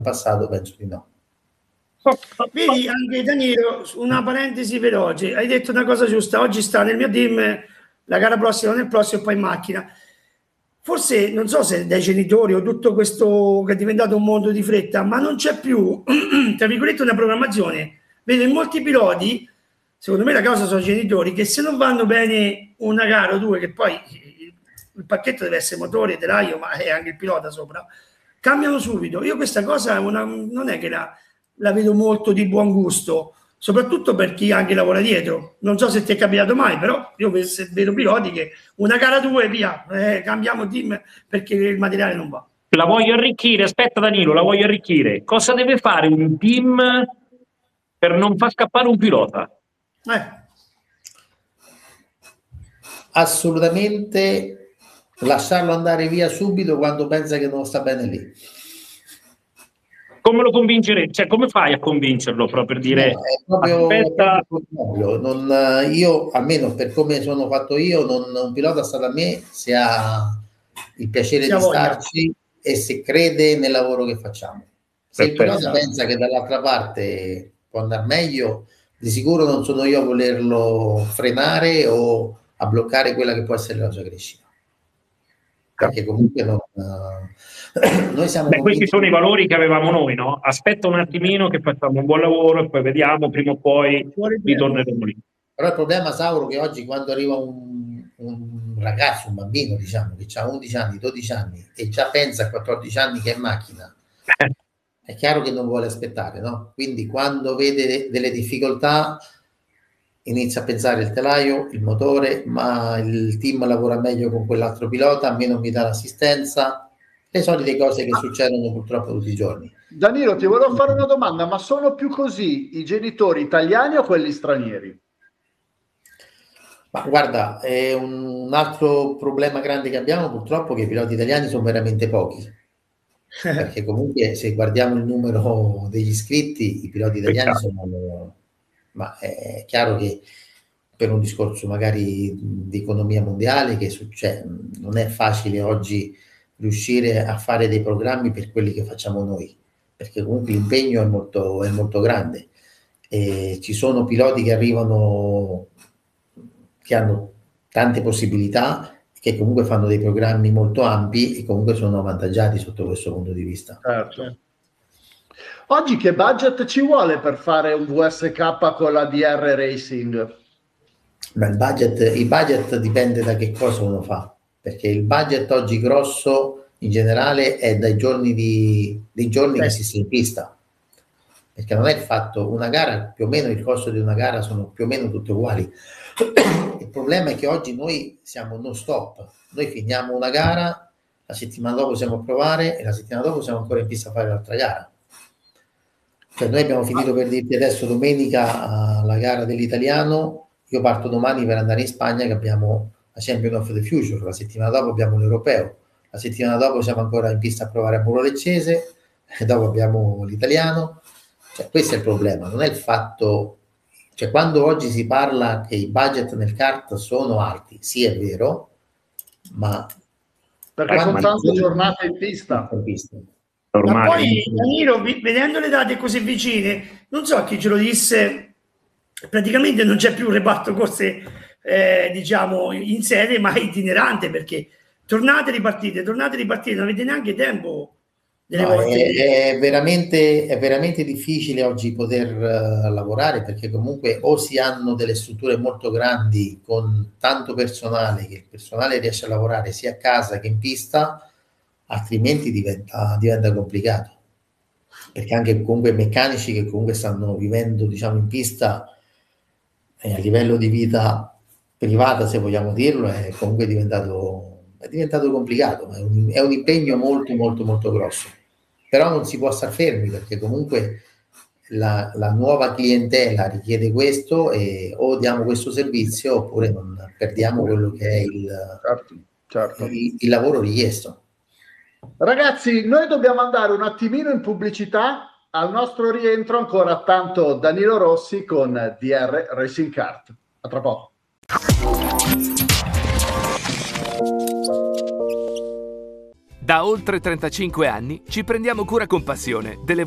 passato penso di no. Vedi anche Danilo, una parentesi veloce, hai detto una cosa giusta, oggi sta nel mio team la gara prossima, nel prossimo e poi in macchina. Forse non so se dai genitori o tutto questo che è diventato un mondo di fretta, ma non c'è più, tra virgolette, una programmazione. Vedo in molti piloti, secondo me la causa sono i genitori, che se non vanno bene una gara o due, che poi il pacchetto deve essere motore, telaio, ma è anche il pilota sopra, cambiano subito. Io questa cosa non è che la vedo molto di buon gusto, soprattutto per chi anche lavora dietro. Non so se ti è capitato mai, però io vedo piloti che una gara due, via, cambiamo team perché il materiale non va. La voglio arricchire, aspetta Danilo, la voglio arricchire. Cosa deve fare un team per non far scappare un pilota? Assolutamente lasciarlo andare via subito quando pensa che non sta bene lì. Come lo convincerete? Cioè, come fai a convincerlo proprio per dire aspetta? Io, almeno per come sono fatto io, un pilota sta da me se ha il piacere di starci e se crede nel lavoro che facciamo. Se il pilota pensa che dall'altra parte può andare meglio, di sicuro non sono io a volerlo frenare o a bloccare quella che può essere la sua crescita. Perché comunque noi siamo questi sono i valori che avevamo noi, no? Aspetta un attimino che facciamo un buon lavoro e poi vediamo, prima o poi ritorneremo lì. Però il problema, Sauro, che oggi quando arriva un ragazzo, un bambino, diciamo, che ha 11 anni, 12 anni e già pensa a 14 anni che è in macchina, è chiaro che non vuole aspettare, no? Quindi quando vede delle difficoltà inizia a pensare il telaio, il motore, ma il team lavora meglio con quell'altro pilota, a me non mi dà l'assistenza, le solite cose che succedono purtroppo tutti i giorni. Danilo, ti volevo fare una domanda, ma sono più così i genitori italiani o quelli stranieri? Ma guarda, è un altro problema grande che abbiamo purtroppo, che i piloti italiani sono veramente pochi, perché comunque se guardiamo il numero degli iscritti, i piloti italiani sono... Ma è chiaro che per un discorso magari di economia mondiale che succede, non è facile oggi riuscire a fare dei programmi per quelli che facciamo noi, perché comunque l'impegno è molto grande e ci sono piloti che arrivano, che hanno tante possibilità, che comunque fanno dei programmi molto ampi e comunque sono avvantaggiati sotto questo punto di vista. Certo. Oggi che budget ci vuole per fare un VSK con la DR Racing? Beh, il budget dipende da che cosa uno fa, perché il budget oggi grosso in generale è dai giorni che si sta in pista, perché non è fatto una gara, più o meno il costo di una gara sono più o meno tutte uguali. Il problema è che oggi noi siamo non stop, noi finiamo una gara, la settimana dopo siamo a provare e la settimana dopo siamo ancora in pista a fare l'altra gara. Cioè noi abbiamo finito, per dirti adesso, domenica la gara dell'italiano, io parto domani per andare in Spagna che abbiamo la Champion of the Future, la settimana dopo abbiamo l'Europeo, la settimana dopo siamo ancora in pista a provare a Muro Leccese e dopo abbiamo l'italiano. Cioè, questo è il problema, non è il fatto, cioè quando oggi si parla che i budget nel kart sono alti, sì è vero, ma perché sono tante giornate in pista. Ma poi Danilo, vedendo le date così vicine, non so chi ce lo disse, praticamente non c'è più un reparto corse diciamo in sede, ma itinerante, perché tornate ripartite, non avete neanche tempo delle volte. È veramente difficile oggi poter lavorare, perché comunque o si hanno delle strutture molto grandi con tanto personale, che il personale riesce a lavorare sia a casa che in pista, altrimenti diventa complicato, perché anche comunque meccanici che comunque stanno vivendo, diciamo, in pista a livello di vita privata, se vogliamo dirlo, è comunque diventato complicato, è un impegno molto grosso, però non si può star fermi, perché comunque la nuova clientela richiede questo e o diamo questo servizio oppure non perdiamo quello che è il lavoro richiesto. Ragazzi, noi dobbiamo andare un attimino in pubblicità. Al nostro rientro ancora tanto Danilo Rossi con DR Racing Kart. A tra poco. Da oltre 35 anni ci prendiamo cura con passione delle